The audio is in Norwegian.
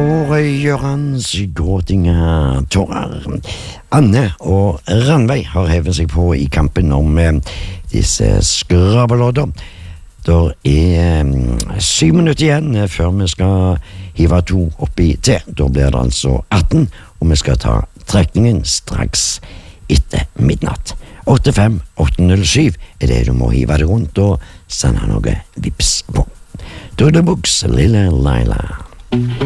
får Jørans gråtinga tårer. Anne og Ranveig har hevet seg på i kampen om disse skrabelodder. Der 7 minutter igjen før vi skal hive 2 oppi til. Da blir det altså 18, og vi skal ta trekningen straks etter midnatt. 85807 det du må hive det rundt og sende noe vips på. Doodlebugs, lille Laila.